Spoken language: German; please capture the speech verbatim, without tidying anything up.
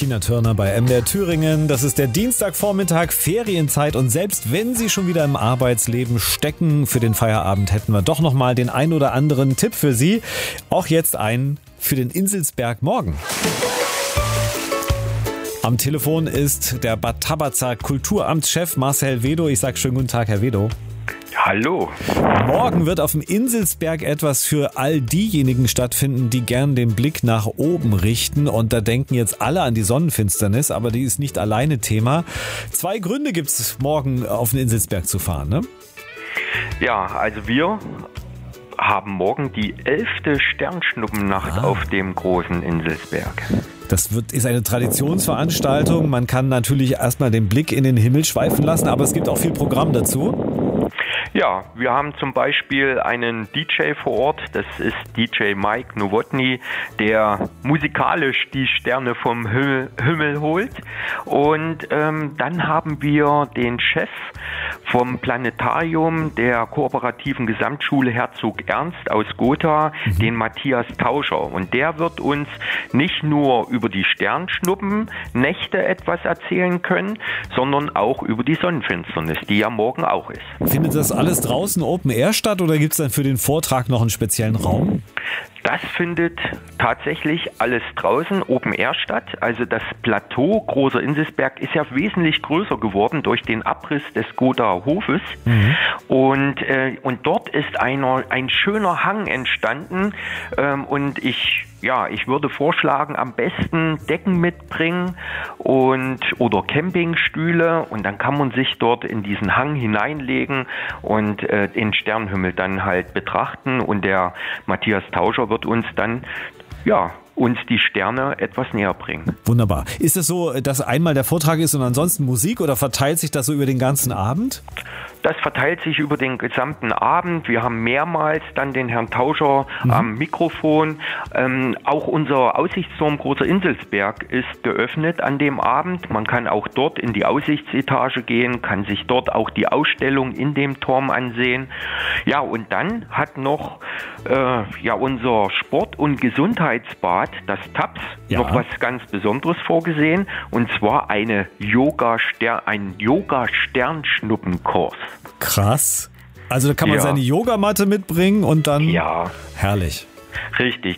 Tina Turner bei M D R Thüringen. Das ist der Dienstagvormittag, Ferienzeit, und selbst wenn Sie schon wieder im Arbeitsleben stecken, für den Feierabend hätten wir doch nochmal den ein oder anderen Tipp für Sie. Auch jetzt einen für den Inselsberg morgen. Am Telefon ist der Bad Tabazer Kulturamtschef Marcel Wedow. Ich sage schönen guten Tag, Herr Wedow. Hallo. Morgen wird auf dem Inselsberg etwas für all diejenigen stattfinden, die gern den Blick nach oben richten. Und da denken jetzt alle an die Sonnenfinsternis, aber die ist nicht alleine Thema. Zwei Gründe gibt es, morgen auf den Inselsberg zu fahren, ne? Ja, also wir haben morgen die elfte Sternschnuppennacht ah. auf dem großen Inselsberg. Das wird, ist eine Traditionsveranstaltung. Man kann natürlich erstmal den Blick in den Himmel schweifen lassen, aber es gibt auch viel Programm dazu. Ja, wir haben zum Beispiel einen D J vor Ort, das ist D J Mike Nowotny, der musikalisch die Sterne vom Himmel, Himmel holt. Und ähm, dann haben wir den Chef vom Planetarium der Kooperativen Gesamtschule Herzog Ernst aus Gotha, mhm. den Matthias Tauscher. Und der wird uns nicht nur über die Sternschnuppennächte etwas erzählen können, sondern auch über die Sonnenfinsternis, die ja morgen auch ist. Findet das alles draußen Open Air statt oder gibt es dann für den Vortrag noch einen speziellen Raum? Das findet tatsächlich alles draußen Open Air statt. Also das Plateau Großer Inselsberg ist ja wesentlich größer geworden durch den Abriss des Gothaer Hofes. Mhm. Und, äh, und dort ist einer, ein schöner Hang entstanden. Ähm, und ich, ja, ich würde vorschlagen, am besten Decken mitbringen und oder Campingstühle. Und dann kann man sich dort in diesen Hang hineinlegen und äh, den Sternenhimmel dann halt betrachten. Und der Matthias Tauscher wird uns dann, ja, uns die Sterne etwas näher bringen. Wunderbar. Ist es so, dass einmal der Vortrag ist und ansonsten Musik, oder verteilt sich das so über den ganzen Abend? Das verteilt sich über den gesamten Abend. Wir haben mehrmals dann den Herrn Tauscher mhm. am Mikrofon. Ähm, auch unser Aussichtsturm Großer Inselsberg ist geöffnet an dem Abend. Man kann auch dort in die Aussichtsetage gehen, kann sich dort auch die Ausstellung in dem Turm ansehen. Ja, und dann hat noch äh, ja unser Sport- und Gesundheitsbad, das TAPS, ja. noch was ganz Besonderes vorgesehen, und zwar eine Yoga-Stern, ein Yoga-Sternschnuppenkurs. Krass. Also da kann man ja. seine Yogamatte mitbringen und dann... Ja. Herrlich. Richtig.